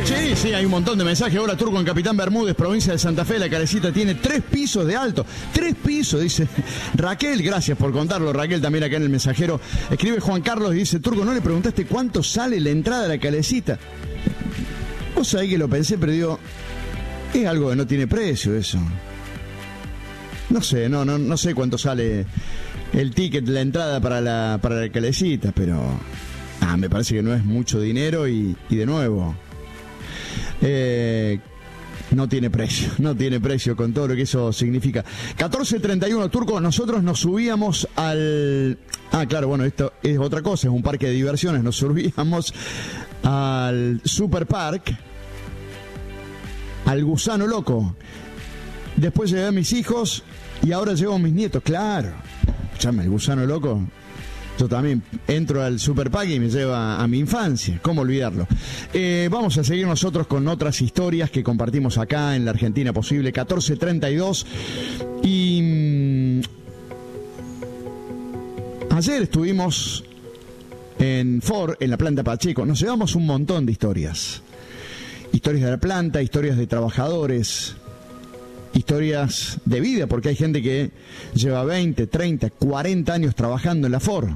Sí, hay un montón de mensajes. Hola, Turco, en Capitán Bermúdez, provincia de Santa Fe. La Calecita tiene 3 pisos de alto. 3 pisos, dice Raquel. Gracias por contarlo, Raquel, también acá en el mensajero. Escribe Juan Carlos y dice: Turco, ¿no le preguntaste cuánto sale la entrada a la Calecita? Vos sabés que lo pensé, pero digo, es algo que no tiene precio eso. No sé, no sé cuánto sale el ticket, la entrada para la Calecita, pero me parece que no es mucho dinero y de nuevo, no tiene precio con todo lo que eso significa. 14:31, Turco, nosotros nos subíamos al... claro, bueno, esto es otra cosa, es un parque de diversiones, nos subíamos al Super Park, al Gusano Loco. Después llevé a mis hijos y ahora llevo a mis nietos, claro. Escuchame, el Gusano Loco... Yo también entro al Super Park y me lleva a mi infancia. ¿Cómo olvidarlo? Vamos a seguir nosotros con otras historias que compartimos acá en La Argentina Posible. 14:32. Y ayer estuvimos en Ford, en la planta Pacheco. Nos llevamos un montón de historias. Historias de la planta, historias de trabajadores, historias de vida, porque hay gente que lleva 20, 30, 40 años trabajando en la Ford.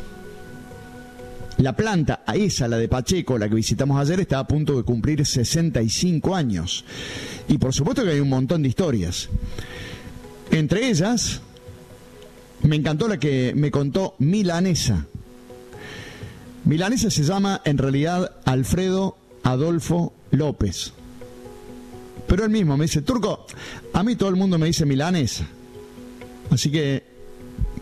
La planta, esa, la de Pacheco, la que visitamos ayer, está a punto de cumplir 65 años. Y por supuesto que hay un montón de historias. Entre ellas, me encantó la que me contó Milanesa. Milanesa se llama, en realidad, Alfredo Adolfo López. Pero él mismo me dice: Turco, a mí todo el mundo me dice Milanesa. Así que